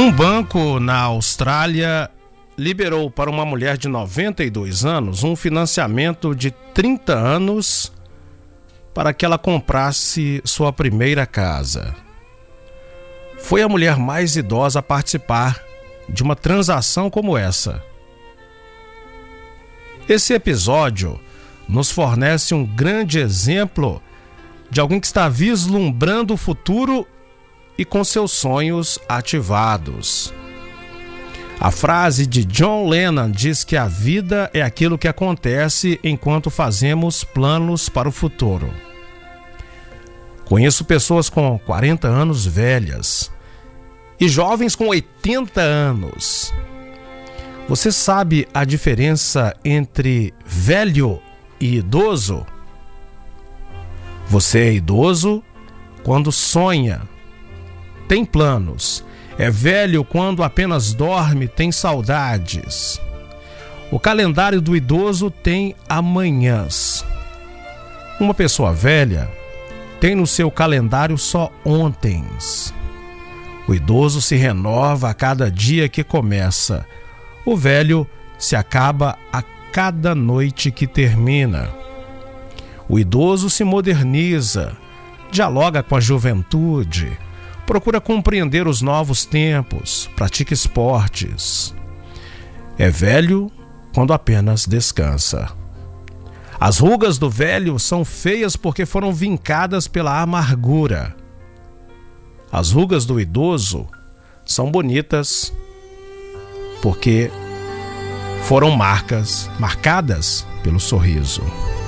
Um banco na Austrália liberou para uma mulher de 92 anos um financiamento de 30 anos para que ela comprasse sua primeira casa. Foi a mulher mais idosa a participar de uma transação como essa. Esse episódio nos fornece um grande exemplo de alguém que está vislumbrando o futuro e com seus sonhos ativados. A frase de John Lennon diz que a vida é aquilo que acontece enquanto fazemos planos para o futuro. Conheço pessoas com 40 anos velhas e jovens com 80 anos. Você sabe a diferença entre velho e idoso? Você é idoso quando sonha, tem planos. É velho quando apenas dorme, tem saudades. O calendário do idoso tem amanhãs. Uma pessoa velha tem no seu calendário só ontens. O idoso se renova a cada dia que começa. O velho se acaba a cada noite que termina. O idoso se moderniza, dialoga com a juventude, procura compreender os novos tempos, pratica esportes. É velho quando apenas descansa. As rugas do velho são feias porque foram vincadas pela amargura. As rugas do idoso são bonitas porque foram marcadas pelo sorriso.